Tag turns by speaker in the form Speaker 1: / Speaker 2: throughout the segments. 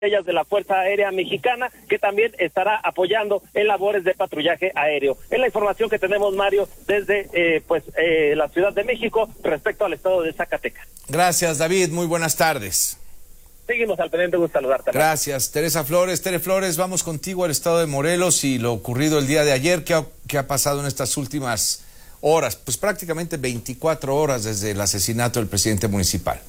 Speaker 1: ellas de la Fuerza Aérea Mexicana, que también estará apoyando en labores de patrullaje aéreo. Es la información que tenemos, Mario, desde la Ciudad de México respecto al estado de Zacatecas.
Speaker 2: Gracias, David. Muy buenas tardes.
Speaker 1: Seguimos al pendiente, gusto saludarte.
Speaker 2: Gracias, Teresa Flores. Tere Flores, vamos contigo al estado de Morelos y lo ocurrido el día de ayer. ¿Qué ha pasado en estas últimas horas? Pues prácticamente 24 horas desde el asesinato del presidente municipal.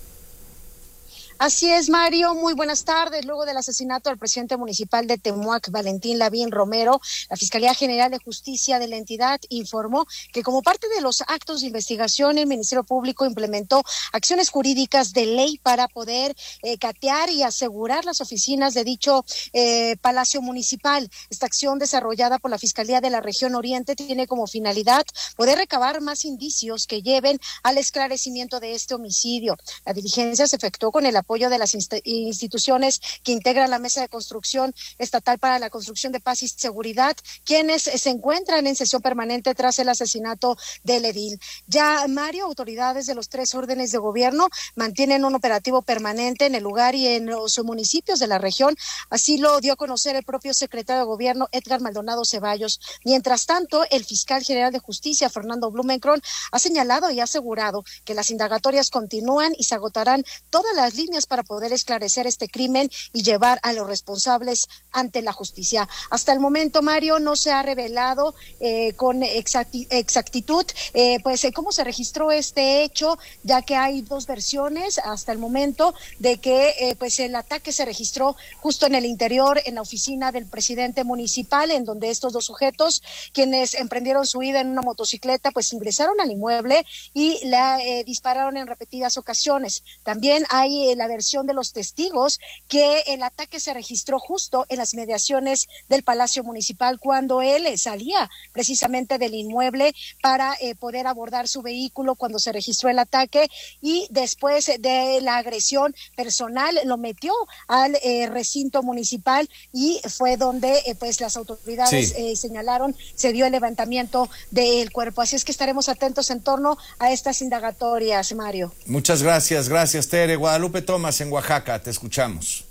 Speaker 3: Así es, Mario, muy buenas tardes. Luego del asesinato del presidente municipal de Temuac, Valentín Lavín Romero, la Fiscalía General de Justicia de la entidad informó que como parte de los actos de investigación, el Ministerio Público implementó acciones jurídicas de ley para poder catear y asegurar las oficinas de dicho Palacio Municipal. Esta acción desarrollada por la Fiscalía de la Región Oriente tiene como finalidad poder recabar más indicios que lleven al esclarecimiento de este homicidio. La diligencia se efectuó con el apoyo de las instituciones que integran la Mesa de Construcción Estatal para la Construcción de Paz y Seguridad, quienes se encuentran en sesión permanente tras el asesinato del edil. Ya, Mario, autoridades de los 3 órdenes de gobierno mantienen un operativo permanente en el lugar y en los municipios de la región. Así lo dio a conocer el propio secretario de Gobierno, Edgar Maldonado Ceballos. Mientras tanto, el fiscal general de Justicia, Fernando Blumenkron, ha señalado y ha asegurado que las indagatorias continúan y se agotarán todas las líneas para poder esclarecer este crimen y llevar a los responsables ante la justicia. Hasta el momento, Mario, no se ha revelado con exactitud cómo se registró este hecho, ya que hay 2 versiones hasta el momento de que el ataque se registró justo en el interior, en la oficina del presidente municipal, en donde estos 2 sujetos, quienes emprendieron su huida en una motocicleta, pues ingresaron al inmueble y la dispararon en repetidas ocasiones. También hay la versión de los testigos que el ataque se registró justo en las mediaciones del Palacio Municipal cuando él salía precisamente del inmueble para poder abordar su vehículo cuando se registró el ataque, y después de la agresión personal lo metió al recinto municipal y fue donde las autoridades señalaron se dio el levantamiento del cuerpo. Así es que estaremos atentos en torno a estas indagatorias, Mario.
Speaker 2: Muchas gracias, Tere. Guadalupe Tomás en Oaxaca, te escuchamos.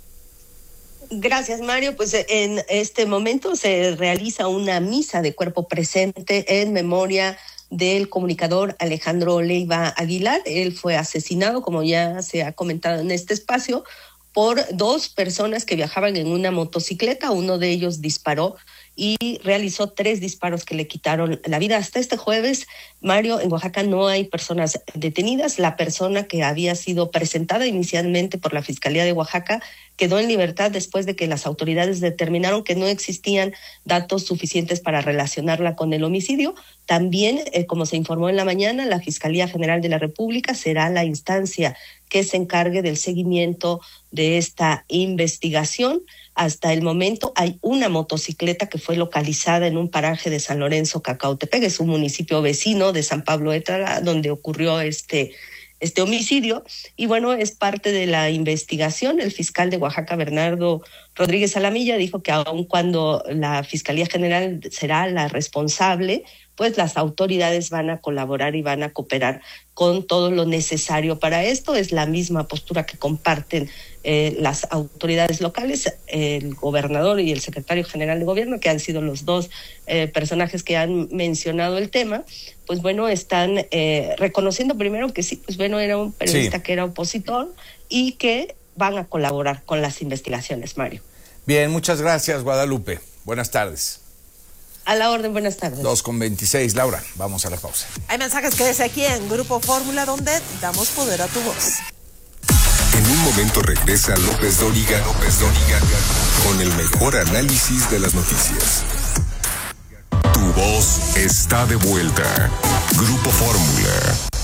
Speaker 4: Gracias, Mario. Pues en este momento se realiza una misa de cuerpo presente en memoria del comunicador Alejandro Leiva Aguilar. Él fue asesinado, como ya se ha comentado en este espacio, por 2 personas que viajaban en una motocicleta. Uno de ellos disparó y realizó 3 disparos que le quitaron la vida. Hasta este jueves, Mario, en Oaxaca no hay personas detenidas. La persona que había sido presentada inicialmente por la Fiscalía de Oaxaca quedó en libertad después de que las autoridades determinaron que no existían datos suficientes para relacionarla con el homicidio. También, como se informó en la mañana, la Fiscalía General de la República será la instancia que se encargue del seguimiento de esta investigación. Hasta el momento hay una motocicleta que fue localizada en un paraje de San Lorenzo, Cacautepec, es un municipio vecino de San Pablo Étala, donde ocurrió este homicidio, y bueno, es parte de la investigación. El fiscal de Oaxaca, Bernardo Rodríguez Alamilla, dijo que aun cuando la Fiscalía General será la responsable, pues las autoridades van a colaborar y van a cooperar con todo lo necesario para esto. Es la misma postura que comparten las autoridades locales, el gobernador y el secretario general de gobierno, que han sido los 2 personajes que han mencionado el tema. Pues bueno, están reconociendo primero que sí, pues bueno, era un periodista que era opositor y que van a colaborar con las investigaciones, Mario.
Speaker 2: Bien, muchas gracias, Guadalupe. Buenas tardes.
Speaker 4: A la orden, buenas tardes.
Speaker 2: 2:26, Laura, vamos a la pausa.
Speaker 5: Hay mensajes, quédese aquí en Grupo Fórmula, donde damos poder a tu voz.
Speaker 6: En un momento regresa López Dóriga con el mejor análisis de las noticias. Tu voz está de vuelta. Grupo Fórmula.